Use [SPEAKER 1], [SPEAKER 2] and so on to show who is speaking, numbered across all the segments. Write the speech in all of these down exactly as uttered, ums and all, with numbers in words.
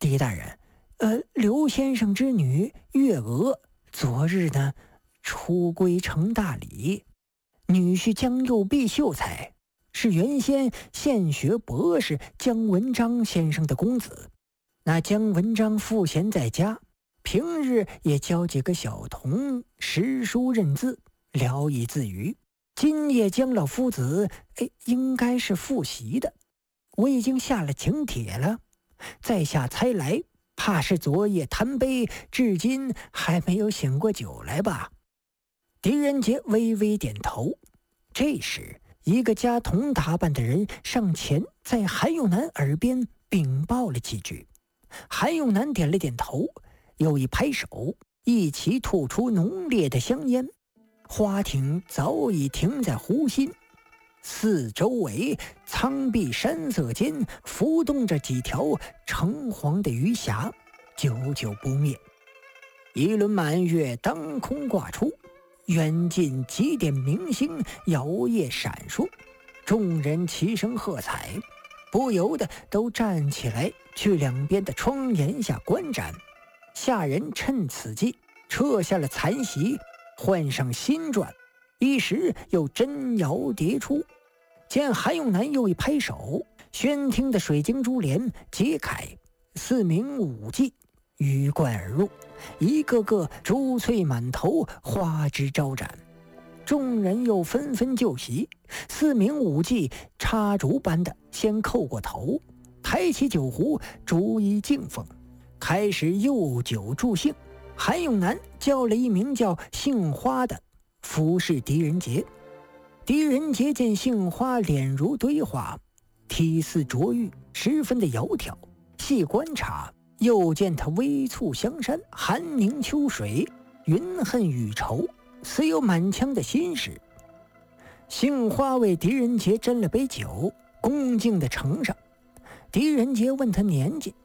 [SPEAKER 1] 狄大人，呃，刘先生之女月娥昨日呢出归成大礼，女婿江右弼秀才是原先献学博士姜文章先生的公子。那姜文章赋闲在家，平日也教几个小童识书认字，聊以自娱。今夜姜老夫子哎，应该是复习的，我已经下了请帖了，在下猜来，怕是昨夜贪杯，至今还没有醒过酒来吧。狄仁杰微微点头。这时一个家童打扮的人上前，在韩永南耳边禀报了几句。韩永南点了点头，又一拍手，一起吐出浓烈的香烟。花艇早已停在湖心，四周围苍碧山色间浮动着几条橙黄的鱼霞，久久不灭。一轮满月当空挂出，远近几点明星摇曳闪烁，众人齐声喝彩，不由得都站起来去两边的窗檐下观展。下人趁此机撤下了残席，换上新馔，一时又真摇叠出。见韩永南又一拍手，宣厅的水晶珠帘揭开，四名舞伎鱼贯而入，一个个珠翠满头，花枝招展。众人又纷纷就席，四名舞伎插竹般的先叩过头，抬起酒壶逐一敬奉，开始诱酒助兴。韩永南叫了一名叫杏花的服侍狄仁杰。狄仁杰见杏花脸如堆花，体似琢玉，十分的窈窕，细观察又见他微蹙香山，寒凝秋水，云恨雨愁，似有满腔的心事。杏花为狄仁杰斟了杯酒，恭敬地呈上。狄仁杰问他年纪：“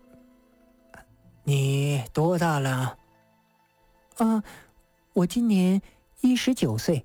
[SPEAKER 1] 你多大了？”“啊，我今年一十九岁。”“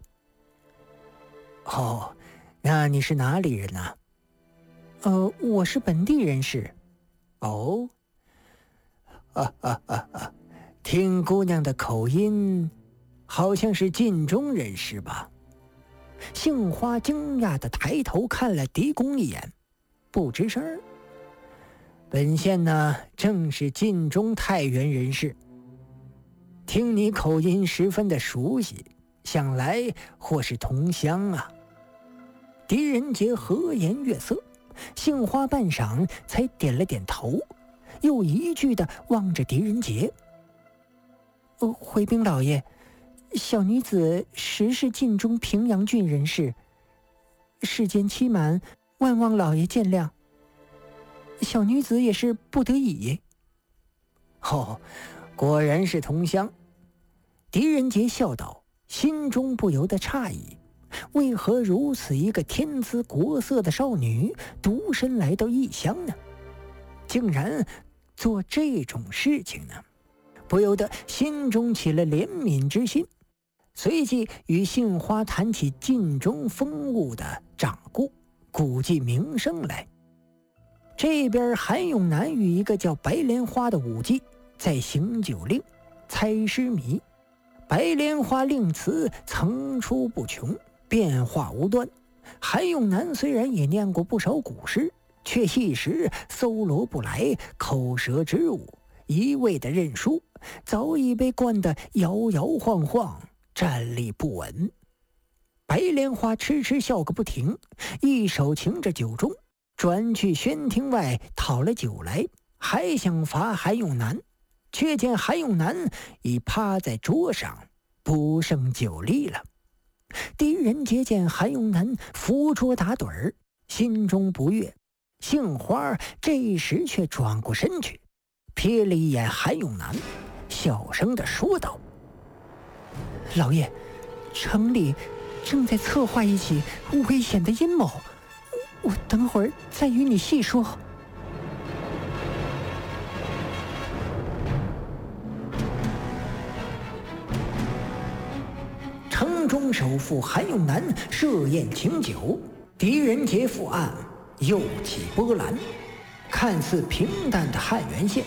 [SPEAKER 1] 哦，那你是哪里人呢？”“呃，我是本地人士。”“哦，啊啊啊啊，听姑娘的口音，好像是晋中人士吧？”杏花惊讶地抬头看了狄公一眼，不吱声。“本县呢，正是晋中太原人士。听你口音十分的熟悉，想来或是同乡啊。”狄仁杰和颜悦色，杏花半晌才点了点头，又一句地望着狄仁杰：“哦，回禀老爷，小女子实是晋中平阳郡人士，世间欺瞒，万望老爷见谅。小女子也是不得已。”“哦，果然是同乡。”狄仁杰笑道，心中不由得诧异，为何如此一个天姿国色的少女独身来到异乡呢？竟然做这种事情呢？不由得心中起了怜悯之心，随即与杏花谈起晋中风物的掌故，估计名声来。这边韩永南与一个叫白莲花的舞伎在行酒令、猜诗谜。白莲花令词层出不穷，变化无端。韩永南虽然也念过不少古诗，却一时搜罗不来，口舌之误，一味的认输，早已被灌得摇摇晃晃，站立不稳。白莲花痴痴笑个不停，一手擎着酒盅，转去宣厅外讨了酒来，还想罚韩永南，却见韩永南已趴在桌上，不胜酒力了。狄仁杰见韩永南扶桌打盹儿，心中不悦。杏花这时却转过身去，瞥了一眼韩永南，小声地说道：“老爷，城里正在策划一起危险的阴谋，我等会儿再与你细说。”城中首富韩永南设宴请酒，狄仁杰赴案又起波澜。看似平淡的汉源县，